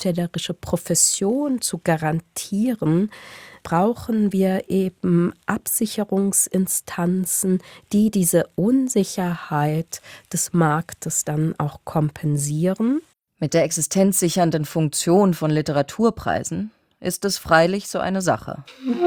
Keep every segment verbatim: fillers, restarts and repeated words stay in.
schriftstellerische Profession zu garantieren, brauchen wir eben Absicherungsinstanzen, die diese Unsicherheit des Marktes dann auch kompensieren. Mit der existenzsichernden Funktion von Literaturpreisen ist es freilich so eine Sache.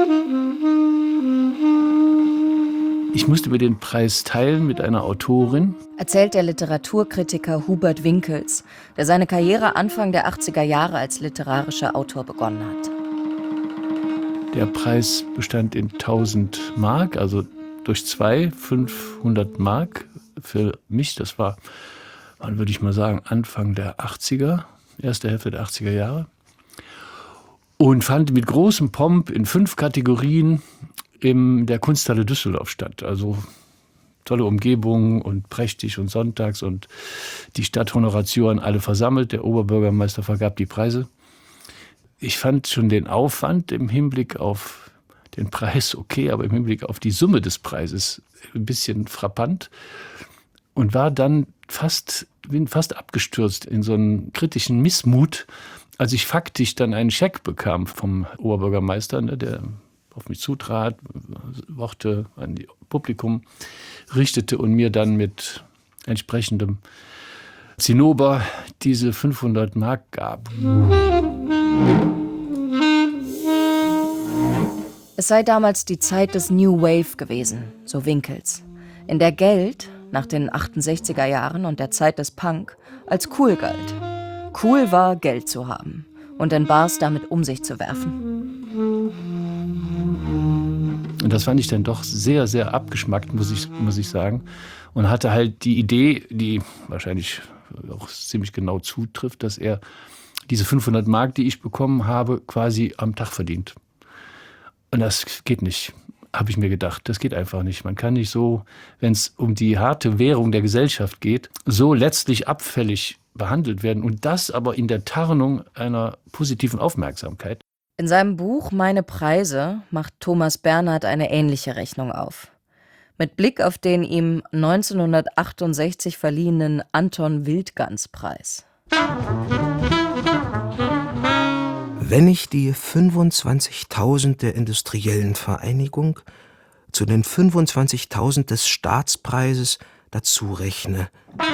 Ich musste mir den Preis teilen mit einer Autorin, erzählt der Literaturkritiker Hubert Winkels, der seine Karriere Anfang der achtziger Jahre als literarischer Autor begonnen hat. Der Preis bestand in tausend Mark, also durch zwei, fünfhundert Mark für mich. Das war, wann würde ich mal sagen, Anfang der achtziger, erste Hälfte der achtziger Jahre. Und fand mit großem Pomp in fünf Kategorien in der Kunsthalle Düsseldorf statt. Also tolle Umgebung und prächtig und sonntags und die Stadthonoratioren alle versammelt. Der Oberbürgermeister vergab die Preise. Ich fand schon den Aufwand im Hinblick auf den Preis okay, aber im Hinblick auf die Summe des Preises ein bisschen frappant und war dann fast, bin fast abgestürzt in so einen kritischen Missmut, als ich faktisch dann einen Scheck bekam vom Oberbürgermeister, ne, der auf mich zutrat, Worte an das Publikum richtete und mir dann mit entsprechendem Zinnober diese fünfhundert Mark gab. Es sei damals die Zeit des New Wave gewesen, so Winkels, in der Geld nach den achtundsechziger Jahren und der Zeit des Punk als cool galt. Cool war, Geld zu haben und in Bars damit um sich zu werfen. Und das fand ich dann doch sehr, sehr abgeschmackt, muss ich, muss ich sagen. Und hatte halt die Idee, die wahrscheinlich auch ziemlich genau zutrifft, dass er diese fünfhundert Mark, die ich bekommen habe, quasi am Tag verdient. Und das geht nicht, habe ich mir gedacht. Das geht einfach nicht. Man kann nicht so, wenn es um die harte Währung der Gesellschaft geht, so letztlich abfällig behandelt werden. Und das aber in der Tarnung einer positiven Aufmerksamkeit. In seinem Buch »Meine Preise« macht Thomas Bernhard eine ähnliche Rechnung auf. Mit Blick auf den ihm neunzehnhundertachtundsechzig verliehenen Anton-Wildgans-Preis. Wenn ich die fünfundzwanzigtausend der Industriellen Vereinigung zu den fünfundzwanzigtausend des Staatspreises dazu rechne,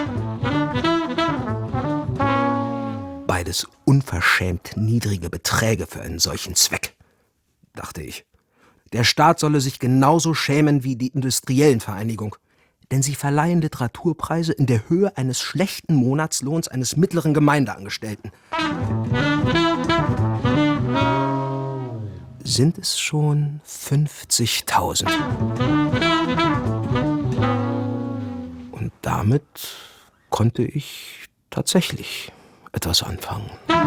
beides unverschämt niedrige Beträge für einen solchen Zweck, dachte ich. Der Staat solle sich genauso schämen wie die Industriellen Vereinigung, denn sie verleihen Literaturpreise in der Höhe eines schlechten Monatslohns eines mittleren Gemeindeangestellten. Sind es schon fünfzigtausend. Und damit konnte ich tatsächlich etwas anfangen.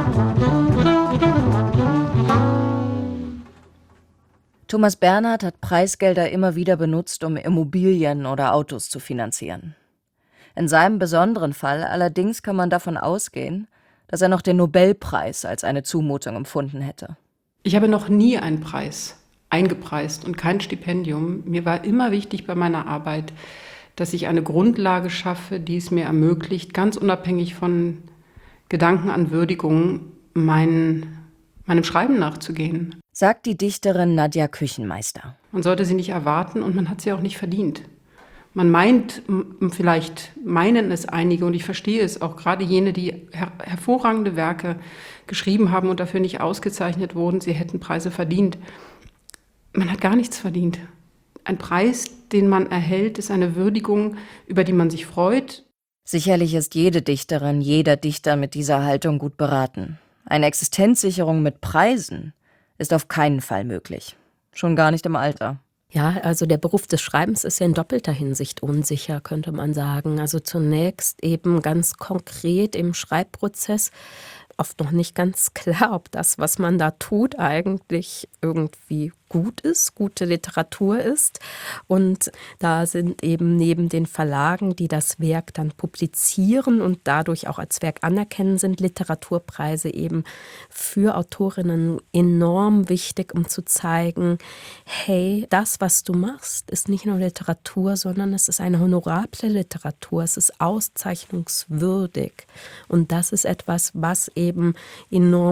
Thomas Bernhard hat Preisgelder immer wieder benutzt, um Immobilien oder Autos zu finanzieren. In seinem besonderen Fall allerdings kann man davon ausgehen, dass er noch den Nobelpreis als eine Zumutung empfunden hätte. Ich habe noch nie einen Preis eingepreist und kein Stipendium. Mir war immer wichtig bei meiner Arbeit, dass ich eine Grundlage schaffe, die es mir ermöglicht, ganz unabhängig von Gedanken an Würdigung, mein, meinem Schreiben nachzugehen. Sagt die Dichterin Nadja Küchenmeister. Man sollte sie nicht erwarten und man hat sie auch nicht verdient. Man meint, vielleicht meinen es einige, und ich verstehe es, auch gerade jene, die her- hervorragende Werke geschrieben haben und dafür nicht ausgezeichnet wurden, sie hätten Preise verdient. Man hat gar nichts verdient. Ein Preis, den man erhält, ist eine Würdigung, über die man sich freut. Sicherlich ist jede Dichterin, jeder Dichter mit dieser Haltung gut beraten. Eine Existenzsicherung mit Preisen ist auf keinen Fall möglich. Schon gar nicht im Alter. Ja, also der Beruf des Schreibens ist ja in doppelter Hinsicht unsicher, könnte man sagen. Also zunächst eben ganz konkret im Schreibprozess oft noch nicht ganz klar, ob das, was man da tut, eigentlich irgendwie gut ist, gute Literatur ist. Und da sind eben neben den Verlagen, die das Werk dann publizieren und dadurch auch als Werk anerkennen, sind Literaturpreise eben für Autorinnen enorm wichtig, um zu zeigen, hey, das, was du machst, ist nicht nur Literatur, sondern es ist eine honorable Literatur, es ist auszeichnungswürdig. Und das ist etwas, was eben enorm